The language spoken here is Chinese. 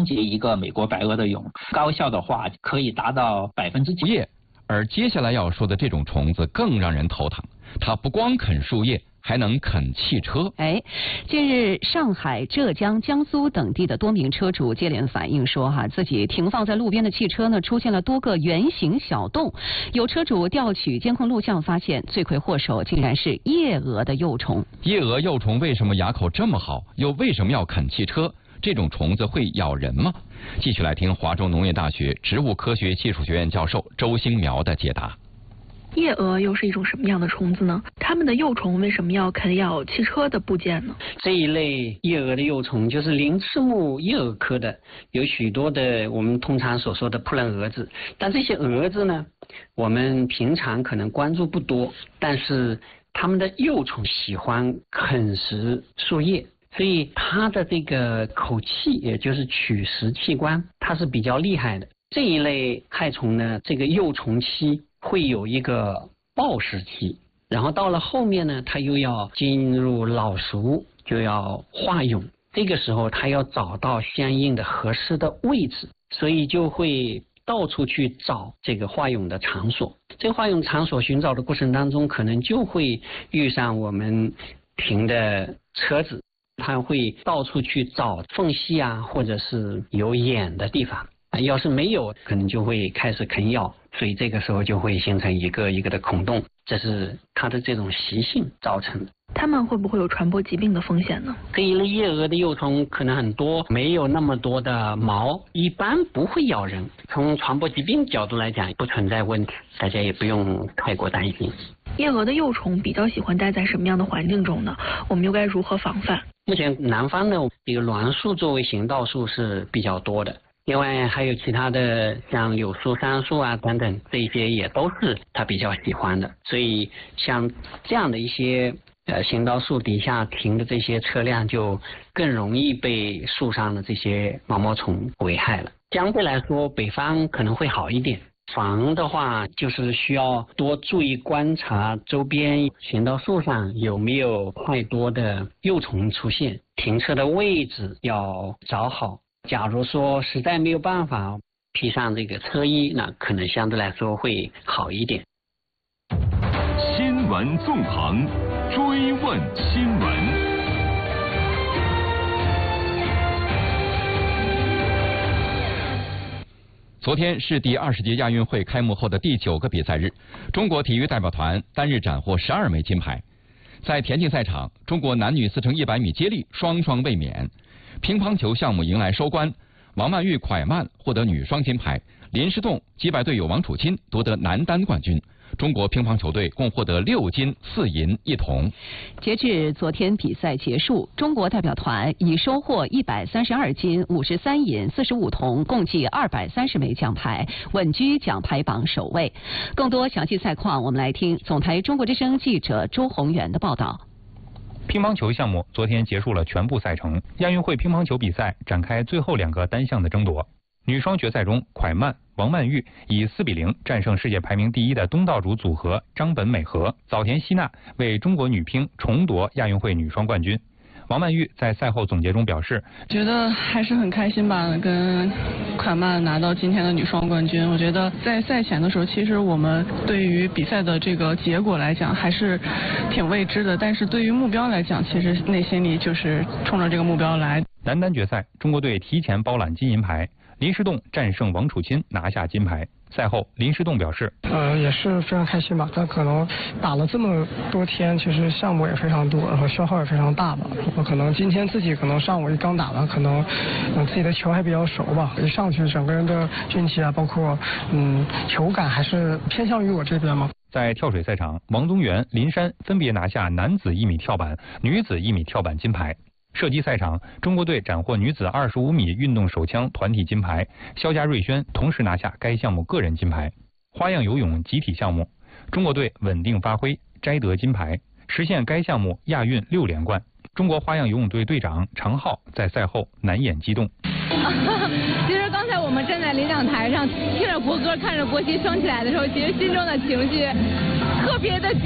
结一个美国白鹅的蛹，高效的话可以达到9%。 而接下来要说的这种虫子更让人头疼，它不光啃树叶，还能啃汽车。 近日上海、浙江、江苏等地的多名车主接连反映说，自己停放在路边的汽车呢出现了多个圆形小洞。有车主调取监控录像发现，罪魁祸首竟然是夜蛾的幼虫。 夜蛾幼虫为什么牙口这么好，又为什么要啃汽车？这种虫子会咬人吗？继续来听华中农业大学植物科学技术学院教授周兴苗的解答。 夜蛾又是一种什么样的虫子呢？它们的幼虫为什么要啃咬汽车的部件呢？ 这一类夜蛾的幼虫就是鳞翅目夜蛾科的，有许多的我们通常所说的扑棱蛾子。但这些蛾子呢，我们平常可能关注不多，但是它们的幼虫喜欢啃食树叶，所以它的这个口器，也就是取食器官，它是比较厉害的。这一类害虫呢，这个幼虫期会有一个抱食期，然后到了后面呢，它又要进入老熟，就要化蛹。这个时候它要找到相应的合适的位置，所以就会到处去找这个化蛹的场所。这个化蛹场所寻找的过程当中，可能就会遇上我们停的车子，它会到处去找缝隙啊，或者是有眼的地方。要是没有，可能就会开始啃咬，所以这个时候就会形成一个一个的孔洞，这是它的这种习性造成的。 它们会不会有传播疾病的风险呢？ 这一类夜蛾的幼虫可能很多，没有那么多的毛，一般不会咬人。从传播疾病角度来讲，不存在问题，大家也不用太过担心。 夜蛾的幼虫比较喜欢待在什么样的环境中呢？我们又该如何防范？ 目前南方的这个栾树作为行道树是比较多的。另外还有其他的像柳树、杉树啊等等，这些也都是他比较喜欢的。所以像这样的一些行道树底下停的这些车辆，就更容易被树上的这些毛毛虫危害了。相对来说，北方可能会好一点。防的话，就是需要多注意观察周边行道树上有没有太多的幼虫出现，停车的位置要找好。假如说实在没有办法披上这个车衣，那可能相对来说会好一点。 新闻纵横，追问新闻。 昨天是第20届亚运会开幕后的第9个比赛日，中国体育代表团单日斩获12枚金牌。在田径赛场，中国男女4乘100米接力双双卫冕。乒乓球项目迎来收官，王曼玉、蒯曼获得女双金牌，林诗栋击败队友王楚钦夺得男单冠军。中国乒乓球队共获得6金4银1铜。 截至昨天比赛结束，中国代表团已收获132金、53银、45铜，共计230枚奖牌，稳居奖牌榜首位。更多详细赛况，我们来听总台中国之声记者周宏元的报道。 乒乓球项目昨天结束了全部赛程，亚运会乒乓球比赛展开最后2个单项的争夺。女双决赛中，蒯曼、王曼玉以4-0战胜世界排名第1的东道主组合张本美和、早田希娜，为中国女乒重夺亚运会女双冠军。王曼玉在赛后总结中表示， 觉得还是很开心吧，跟蒯曼拿到今天的女双冠军。我觉得在赛前的时候，其实我们对于比赛的这个结果来讲还是挺未知的，但是对于目标来讲，其实内心里就是冲着这个目标来。 男单决赛，中国队提前包揽金银牌，林诗栋战胜王楚钦拿下金牌。赛后，林诗栋表示， 也是非常开心吧。但可能打了这么多天，其实项目也非常多，然后消耗也非常大吧。我可能今天自己可能上午一刚打完，可能自己的球还比较熟吧，一上去整个人的运气啊，包括球感还是偏向于我这边嘛。 在跳水赛场，王宗源、林珊分别拿下男子1米跳板、女子1米跳板金牌。射击赛场，中国队斩获女子25米运动手枪团体金牌，肖家瑞轩同时拿下该项目个人金牌。花样游泳集体项目，中国队稳定发挥，摘得金牌，实现该项目亚运6连冠。中国花样游泳队队长常浩在赛后难掩激动。 其实刚才我们站在领奖台上，听着国歌，看着国旗升起来的时候，其实心中的情绪特别的